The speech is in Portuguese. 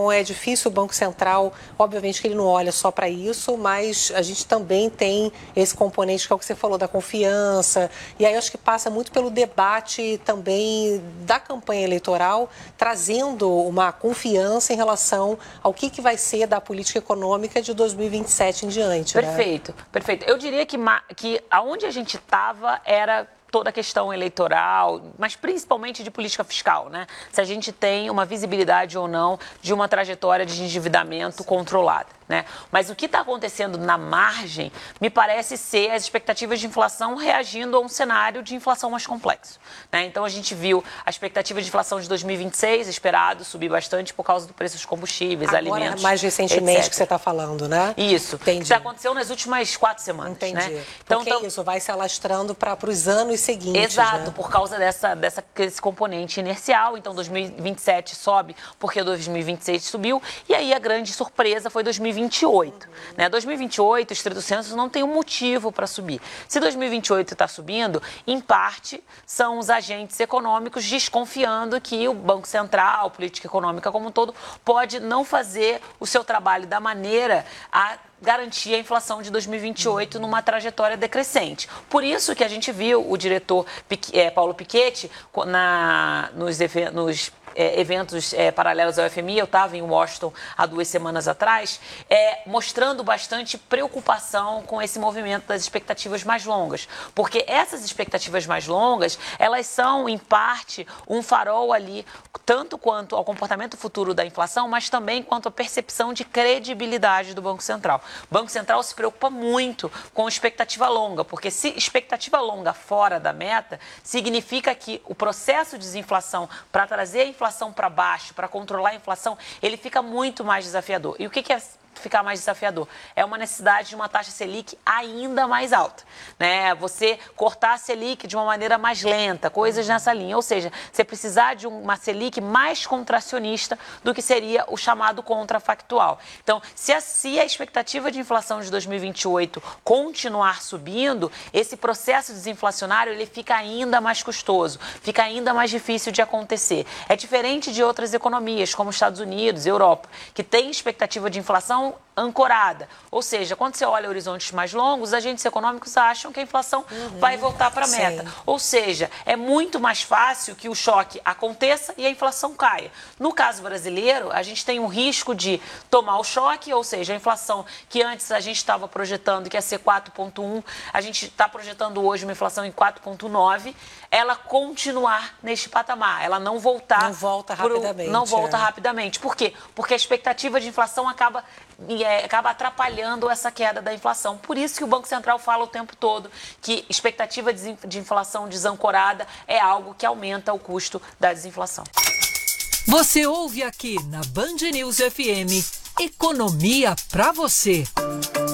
Então é difícil o Banco Central, obviamente que ele não olha só para isso, mas a gente também tem esse componente que é o que você falou, da confiança. E aí eu acho que passa muito pelo debate também da campanha eleitoral, trazendo uma confiança em relação ao que vai ser da política econômica de 2027 em diante. Perfeito, né? Perfeito. Eu diria que aonde a gente estava era toda a questão eleitoral, mas principalmente de política fiscal, né? Se a gente tem uma visibilidade ou não de uma trajetória de endividamento controlada, né? Mas o que está acontecendo na margem me parece ser as expectativas de inflação reagindo a um cenário de inflação mais complexo, né? Então a gente viu a expectativa de inflação de 2026 esperado subir bastante por causa do preço dos combustíveis, agora, alimentos, mais recentemente etc. que você está falando, né? Isso. Entendi. Isso aconteceu nas últimas 4 semanas. Entendi. Né? Porque isso vai se alastrando para os anos seguintes. Exato, né? Por causa desse componente inercial. Então 2027 sobe porque 2026 subiu. E aí a grande surpresa foi 2028. Né? 2028, o estrito senso não tem um motivo para subir. Se 2028 está subindo, em parte são os agentes econômicos desconfiando que o Banco Central, a política econômica como um todo, pode não fazer o seu trabalho da maneira a garantir a inflação de 2028 numa trajetória decrescente. Por isso que a gente viu o diretor Paulo Piketty nos eventos paralelos ao FMI, eu estava em Washington há 2 semanas atrás, mostrando bastante preocupação com esse movimento das expectativas mais longas. Porque essas expectativas mais longas, elas são, em parte, um farol ali, tanto quanto ao comportamento futuro da inflação, mas também quanto à percepção de credibilidade do Banco Central. O Banco Central se preocupa muito com expectativa longa, porque se expectativa longa fora da meta, significa que o processo de desinflação para trazer a inflação para baixo, para controlar a inflação, ele fica muito mais desafiador. E o que é ficar mais desafiador? É uma necessidade de uma taxa Selic ainda mais alta, né? Você cortar a Selic de uma maneira mais lenta, coisas nessa linha. Ou seja, você precisar de uma Selic mais contracionista do que seria o chamado contrafactual. Então, se a expectativa de inflação de 2028 continuar subindo, esse processo desinflacionário ele fica ainda mais custoso, fica ainda mais difícil de acontecer. É diferente de outras economias, como Estados Unidos, Europa, que tem expectativa de inflação ancorada. Ou seja, quando você olha horizontes mais longos, os agentes econômicos acham que a inflação vai voltar para a meta. Sim. Ou seja, é muito mais fácil que o choque aconteça e a inflação caia. No caso brasileiro, a gente tem um risco de tomar o choque, ou seja, a inflação que antes a gente estava projetando que ia ser 4,1, a gente está projetando hoje uma inflação em 4,9, ela continuar neste patamar, ela não voltar... Não volta rapidamente. Não volta rapidamente. Por quê? Porque a expectativa de inflação acaba atrapalhando essa queda da inflação. Por isso que o Banco Central fala o tempo todo que expectativa de inflação desancorada é algo que aumenta o custo da desinflação. Você ouve aqui na Band News FM, Economia pra você.